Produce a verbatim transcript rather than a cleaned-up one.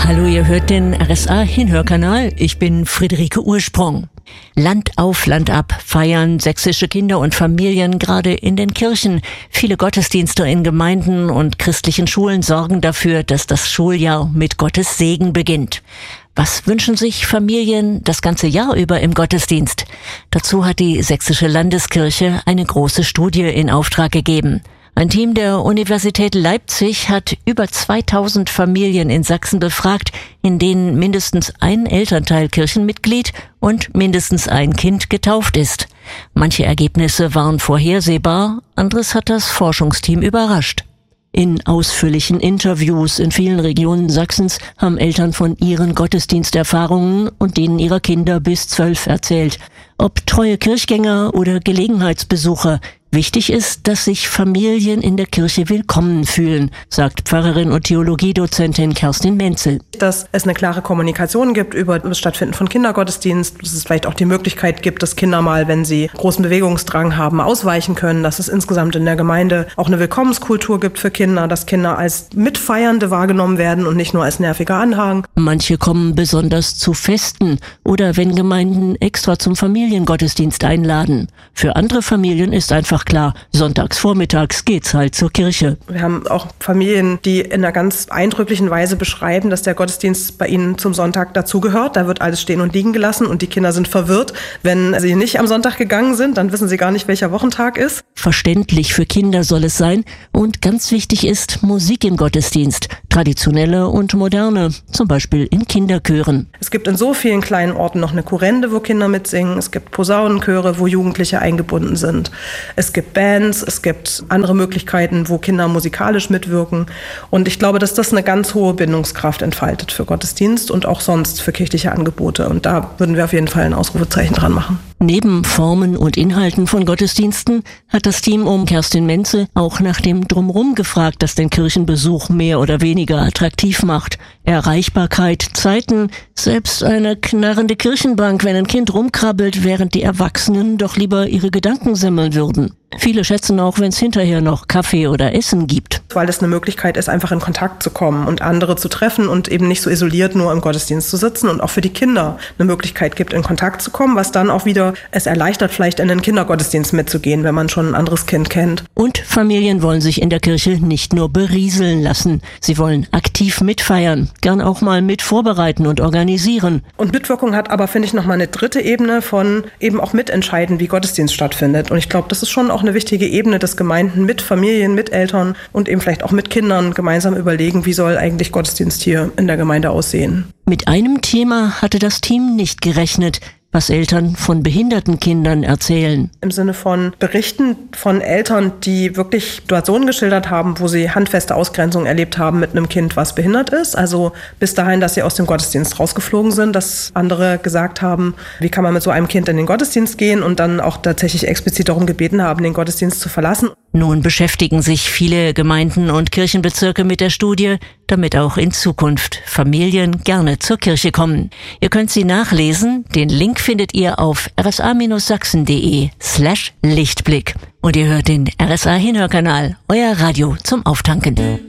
Hallo, ihr hört den R S A-Hinhörkanal. Ich bin Friederike Ursprung. Land auf, Land ab feiern sächsische Kinder und Familien gerade in den Kirchen. Viele Gottesdienste in Gemeinden und christlichen Schulen sorgen dafür, dass das Schuljahr mit Gottes Segen beginnt. Was wünschen sich Familien das ganze Jahr über im Gottesdienst? Dazu hat die Sächsische Landeskirche eine große Studie in Auftrag gegeben. Ein Team der Universität Leipzig hat über zweitausend Familien in Sachsen befragt, in denen mindestens ein Elternteil Kirchenmitglied und mindestens ein Kind getauft ist. Manche Ergebnisse waren vorhersehbar, anderes hat das Forschungsteam überrascht. In ausführlichen Interviews in vielen Regionen Sachsens haben Eltern von ihren Gottesdiensterfahrungen und denen ihrer Kinder bis zwölf erzählt. Ob treue Kirchgänger oder Gelegenheitsbesucher, wichtig ist, dass sich Familien in der Kirche willkommen fühlen, sagt Pfarrerin und Theologiedozentin Kerstin Menzel. Dass es eine klare Kommunikation gibt über das Stattfinden von Kindergottesdienst, dass es vielleicht auch die Möglichkeit gibt, dass Kinder mal, wenn sie großen Bewegungsdrang haben, ausweichen können, dass es insgesamt in der Gemeinde auch eine Willkommenskultur gibt für Kinder, dass Kinder als Mitfeiernde wahrgenommen werden und nicht nur als nerviger Anhang. Manche kommen besonders zu Festen oder wenn Gemeinden extra zum Familiengottesdienst einladen. Für andere Familien ist einfach klar, sonntags vormittags geht's halt zur Kirche. Wir haben auch Familien, die in einer ganz eindrücklichen Weise beschreiben, dass der Gottesdienst bei ihnen zum Sonntag dazugehört. Da wird alles stehen und liegen gelassen und die Kinder sind verwirrt. Wenn sie nicht am Sonntag gegangen sind, dann wissen sie gar nicht, welcher Wochentag ist. Verständlich für Kinder soll es sein und ganz wichtig ist Musik im Gottesdienst, traditionelle und moderne, zum Beispiel in Kinderchören. Es gibt in so vielen kleinen Orten noch eine Kurrende, wo Kinder mitsingen. Es gibt Posaunenchöre, wo Jugendliche eingebunden sind. Es gibt Bands, es gibt andere Möglichkeiten, wo Kinder musikalisch mitwirken. Und ich glaube, dass das eine ganz hohe Bindungskraft entfaltet für Gottesdienst und auch sonst für kirchliche Angebote. Und da würden wir auf jeden Fall ein Ausrufezeichen dran machen. Neben Formen und Inhalten von Gottesdiensten hat das Team um Kerstin Menzel auch nach dem Drumherum gefragt, das den Kirchenbesuch mehr oder weniger attraktiv macht. Erreichbarkeit, Zeiten, selbst eine knarrende Kirchenbank, wenn ein Kind rumkrabbelt, während die Erwachsenen doch lieber ihre Gedanken sammeln würden. Viele schätzen auch, wenn es hinterher noch Kaffee oder Essen gibt. Weil es eine Möglichkeit ist, einfach in Kontakt zu kommen und andere zu treffen und eben nicht so isoliert nur im Gottesdienst zu sitzen und auch für die Kinder eine Möglichkeit gibt, in Kontakt zu kommen, was dann auch wieder es erleichtert, vielleicht in den Kindergottesdienst mitzugehen, wenn man schon ein anderes Kind kennt. Und Familien wollen sich in der Kirche nicht nur berieseln lassen. Sie wollen aktiv mitfeiern, gern auch mal mit vorbereiten und organisieren. Und Mitwirkung hat aber, finde ich, nochmal eine dritte Ebene von eben auch mitentscheiden, wie Gottesdienst stattfindet. Und ich glaube, das ist schon auch eine wichtige Ebene, dass Gemeinden mit Familien, mit Eltern und eben vielleicht auch mit Kindern gemeinsam überlegen, wie soll eigentlich Gottesdienst hier in der Gemeinde aussehen. Mit einem Thema hatte das Team nicht gerechnet, was Eltern von behinderten Kindern erzählen. Im Sinne von Berichten von Eltern, die wirklich Situationen geschildert haben, wo sie handfeste Ausgrenzung erlebt haben mit einem Kind, was behindert ist. Also bis dahin, dass sie aus dem Gottesdienst rausgeflogen sind, dass andere gesagt haben, wie kann man mit so einem Kind in den Gottesdienst gehen und dann auch tatsächlich explizit darum gebeten haben, den Gottesdienst zu verlassen. Nun beschäftigen sich viele Gemeinden und Kirchenbezirke mit der Studie, damit auch in Zukunft Familien gerne zur Kirche kommen. Ihr könnt sie nachlesen. Den Link findet ihr auf rsa-sachsen.de slash Lichtblick. Und ihr hört den R S A-Hinhörkanal, euer Radio zum Auftanken.